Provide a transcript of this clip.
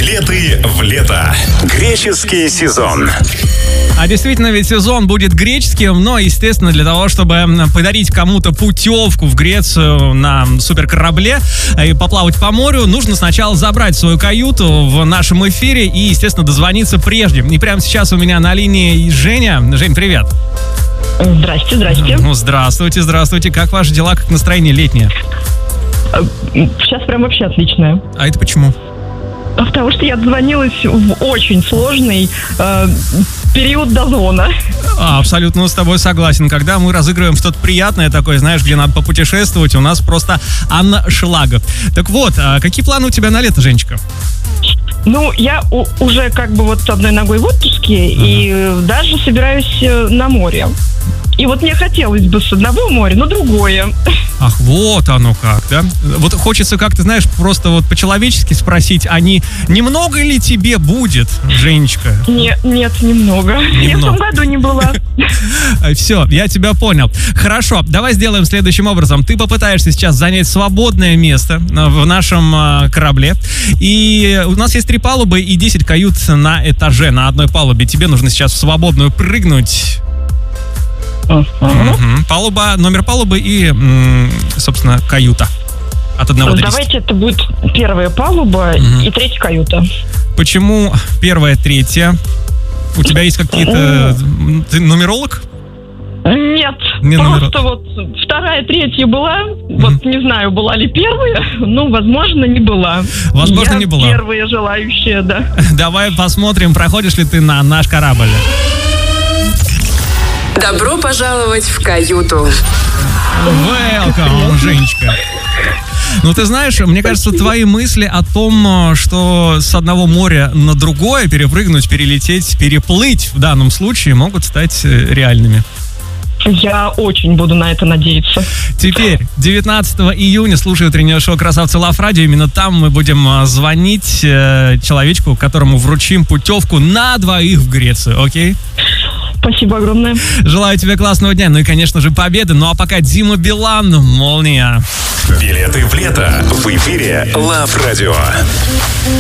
Билеты в лето. Греческий сезон. А действительно, ведь сезон будет греческим, но, естественно, для того, чтобы подарить кому-то путевку в Грецию на суперкорабле и поплавать по морю, нужно сначала забрать свою каюту в нашем эфире и, естественно, дозвониться прежде. И прямо сейчас у меня на линии Женя. Жень, привет. Здрасте. Ну, здравствуйте. Как ваши дела, как настроение летнее? Сейчас прям вообще отличное. А это почему? Потому что я дозвонилась в очень сложный период дозвона. Абсолютно с тобой согласен. Когда мы разыгрываем что-то приятное такое, знаешь, где надо попутешествовать, у нас просто аншлаг. Так вот, какие планы у тебя на лето, Женечка? Ну, я уже как бы вот одной ногой в отпуске и даже собираюсь на море. И вот мне хотелось бы с одного моря на другое. Ах, вот оно как, да? Вот хочется, как ты знаешь, просто вот по-человечески спросить, а не немного ли тебе будет, Женечка? Нет, немного. Я в том году не была. Все, я тебя понял. Хорошо, давай сделаем следующим образом. Ты попытаешься сейчас занять свободное место в нашем корабле. И у нас есть 3 палубы и 10 кают на этаже, на одной палубе. Тебе нужно сейчас в свободную прыгнуть. Палуба, номер палубы и, собственно, каюта. От 1 до 10. Давайте это будет первая палуба и 3-я каюта. Почему 1-я, 3-я? У тебя есть какие-то... Ты нумеролог? Нет, просто вот 2-я, 3-я была. Вот не знаю, была ли 1-я, но, возможно, не была. Возможно, не была. 1-я желающая, да. Давай посмотрим, проходишь ли ты на наш корабль. Добро пожаловать в каюту. Welcome, Женечка. Ну, ты знаешь, мне кажется, твои мысли о том, что с одного моря на другое перепрыгнуть, перелететь, переплыть в данном случае могут стать реальными. Я очень буду на это надеяться. Теперь, 19 июня, слушай утреннее шоу «Красавцы Лав Радио». Именно там мы будем звонить человечку, которому вручим путевку на 2 в Грецию, окей? Спасибо огромное. Желаю тебе классного дня, ну и, конечно же, победы. Ну а пока Дима Билан, «Молния». Билеты в лето. В эфире Лав Радио.